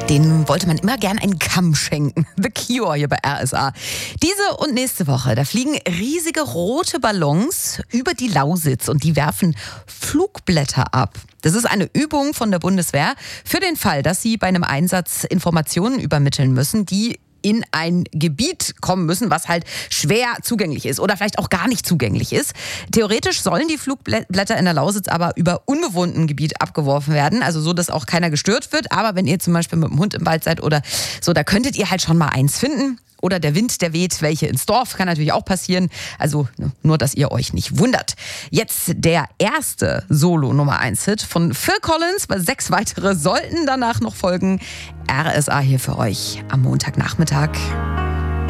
Den wollte man immer gern einen Kamm schenken. The Cure hier bei RSA. Diese und nächste Woche, da fliegen riesige rote Ballons über die Lausitz und die werfen Flugblätter ab. Das ist eine Übung von der Bundeswehr für den Fall, dass sie bei einem Einsatz Informationen übermitteln müssen, die in ein Gebiet kommen müssen, was halt schwer zugänglich ist oder vielleicht auch gar nicht zugänglich ist. Theoretisch sollen die Flugblätter in der Lausitz aber über unbewohntem Gebiet abgeworfen werden, also so, dass auch keiner gestört wird. Aber wenn ihr zum Beispiel mit dem Hund im Wald seid oder so, da könntet ihr halt schon mal eins finden. Oder der Wind, der weht welche ins Dorf, kann natürlich auch passieren. Also nur, dass ihr euch nicht wundert. Jetzt der erste Solo-Nummer-1-Hit von Phil Collins. 6 weitere sollten danach noch folgen. RSA hier für euch am Montagnachmittag.